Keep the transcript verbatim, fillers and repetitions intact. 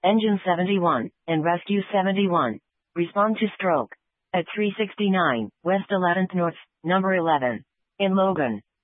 Engine seventy-one, and Rescue seventy-one. Respond to stroke. At three sixty-nine, West eleventh North, number eleven. In Logan.